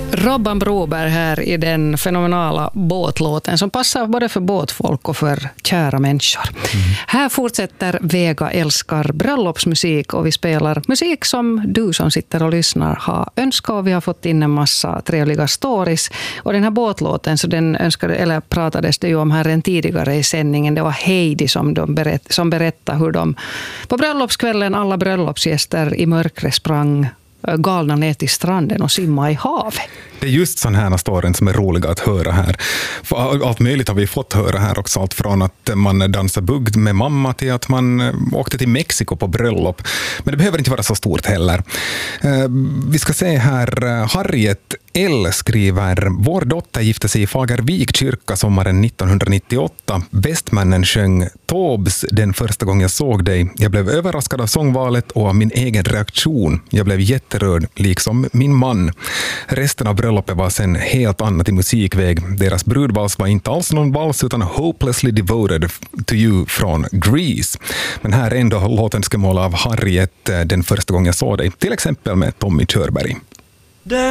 Robban Broberg här i den fenomenala båtlåten som passar både för båtfolk och för kära människor. Här fortsätter Vega älskar bröllopsmusik och vi spelar musik som du som sitter och lyssnar har önskat och vi har fått in en massa trevliga stories. Och den här båtlåten så den pratades det ju om här en tidigare i sändningen. Det var Heidi som berättade hur de på bröllopskvällen alla bröllopsgäster i mörkret sprang galna ner till stranden och simma i havet. Det är just sån här storyn som är roliga att höra här. För allt möjligt har vi fått höra här också. Allt från att man dansar bugg med mamma till att man åkte till Mexiko på bröllop. Men det behöver inte vara så stort heller. Vi ska se här, Harriet L skriver: Vår dotter gifte sig i Fagervik kyrka sommaren 1998. Bästmannen sjöng Tobs den första gången jag såg dig. Jag blev överraskad av sångvalet och av min egen reaktion. Jag blev jätterörd, liksom min man. Resten av bröllopet var sen helt annat i musikväg. Deras brudvals var inte alls någon vals utan Hopelessly Devoted to You från Grease. Men här är ändå låtenskemål av Harriet den första gången jag såg dig. Till exempel med Tommy Körberg.